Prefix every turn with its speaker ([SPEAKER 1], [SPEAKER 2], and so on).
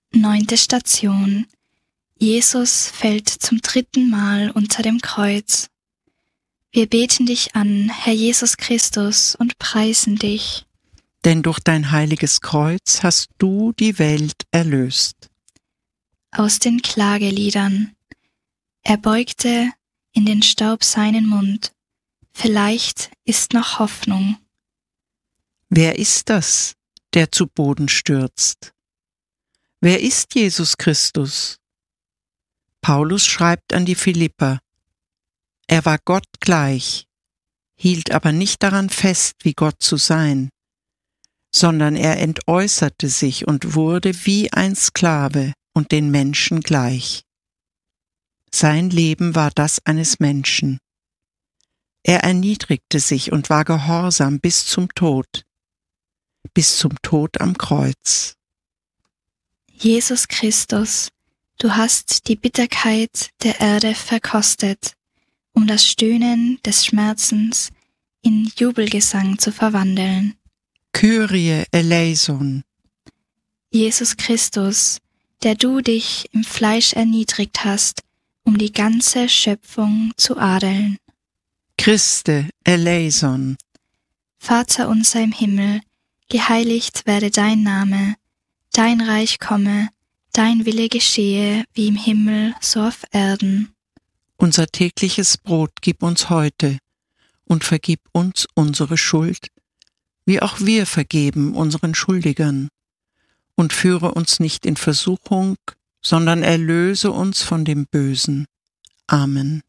[SPEAKER 1] 9. Station. Jesus fällt zum 3. Mal unter dem Kreuz. Wir beten dich an, Herr Jesus Christus, und preisen dich.
[SPEAKER 2] Denn durch dein heiliges Kreuz hast du die Welt erlöst.
[SPEAKER 1] Aus den Klageliedern. Er beugte in den Staub seinen Mund. Vielleicht ist noch Hoffnung.
[SPEAKER 2] Wer ist das, der zu Boden stürzt? Wer ist Jesus Christus? Paulus schreibt an die Philipper: Er war Gott gleich, hielt aber nicht daran fest, wie Gott zu sein, sondern er entäußerte sich und wurde wie ein Sklave und den Menschen gleich. Sein Leben war das eines Menschen. Er erniedrigte sich und war gehorsam bis zum Tod am Kreuz.
[SPEAKER 1] Jesus Christus, du hast die Bitterkeit der Erde verkostet, um das Stöhnen des Schmerzens in Jubelgesang zu verwandeln.
[SPEAKER 2] Kyrie eleison.
[SPEAKER 1] Jesus Christus, der du dich im Fleisch erniedrigt hast, um die ganze Schöpfung zu adeln.
[SPEAKER 2] Christe eleison.
[SPEAKER 1] Vater unser im Himmel, geheiligt werde dein Name, dein Reich komme, dein Wille geschehe, wie im Himmel, so auf Erden.
[SPEAKER 2] Unser tägliches Brot gib uns heute und vergib uns unsere Schuld, wie auch wir vergeben unseren Schuldigern. Und führe uns nicht in Versuchung, sondern erlöse uns von dem Bösen. Amen.